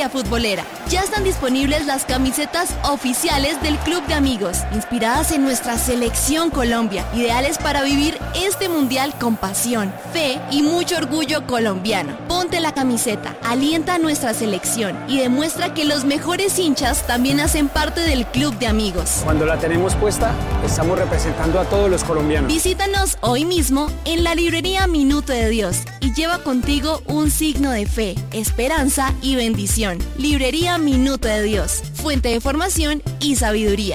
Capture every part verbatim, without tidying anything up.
Librería Futbolera. Ya están disponibles las camisetas oficiales del Club de Amigos, inspiradas en nuestra selección Colombia, ideales para vivir este mundial con pasión, fe y mucho orgullo colombiano. Ponte la camiseta, alienta a nuestra selección y demuestra que los mejores hinchas también hacen parte del Club de Amigos. Cuando la tenemos puesta, estamos representando a todos los colombianos. Visítanos hoy mismo en la librería Minuto de Dios y lleva contigo un signo de fe, esperanza y bendición. Librería Minuto de Dios, fuente de formación y sabiduría.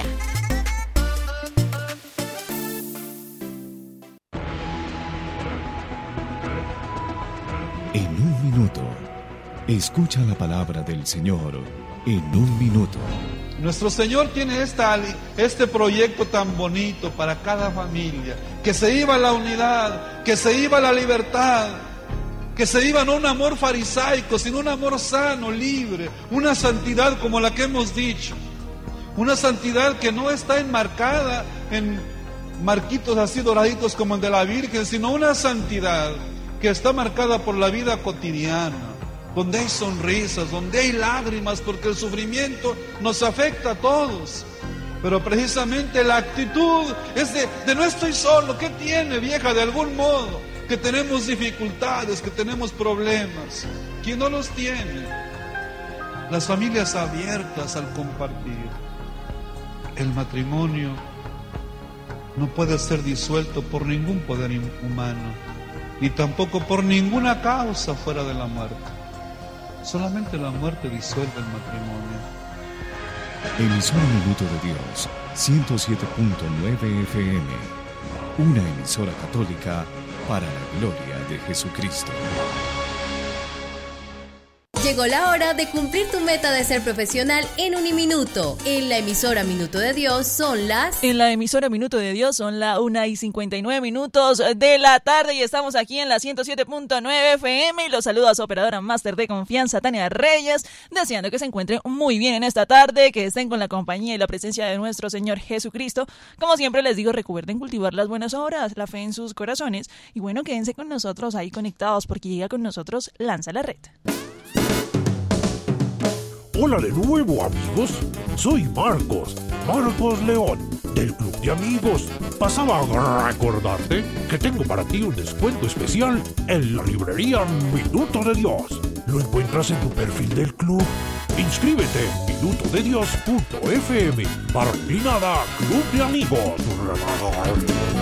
En un minuto, escucha la palabra del Señor. En un minuto. Nuestro Señor tiene esta, este proyecto tan bonito para cada familia, que se iba la unidad, que se iba la libertad, que se iba no un amor farisaico, sino un amor sano, libre, una santidad como la que hemos dicho, una santidad que no está enmarcada en marquitos así doraditos como el de la Virgen, sino una santidad que está marcada por la vida cotidiana, donde hay sonrisas, donde hay lágrimas, porque el sufrimiento nos afecta a todos. Pero precisamente la actitud es de, de no estoy solo. ¿Qué tiene, vieja? De algún modo, que tenemos dificultades, que tenemos problemas. ¿Quién no los tiene? Las familias abiertas al compartir. El matrimonio no puede ser disuelto por ningún poder humano, ni tampoco por ninguna causa fuera de la muerte. Solamente la muerte disuelve el matrimonio. Emisora Minuto de Dios, ciento siete punto nueve F M. Una emisora católica para la gloria de Jesucristo. Llegó la hora de cumplir tu meta de ser profesional en Uniminuto. En la emisora Minuto de Dios son las... En la emisora Minuto de Dios son las una y cincuenta y nueve minutos de la tarde y estamos aquí en la ciento siete punto nueve F M y los saluda a su operadora máster de confianza, Tania Reyes, deseando que se encuentren muy bien en esta tarde, que estén con la compañía y la presencia de nuestro Señor Jesucristo. Como siempre les digo, recuerden cultivar las buenas obras, la fe en sus corazones y bueno, quédense con nosotros ahí conectados porque llega con nosotros Lanza la Red. Hola de nuevo, amigos. Soy Marcos, Marcos León, del Club de Amigos. Pasaba a recordarte que tengo para ti un descuento especial en la librería Minuto de Dios. Lo encuentras en tu perfil del club. Inscríbete en minuto de dios punto f m. Barra inclinada Club de Amigos.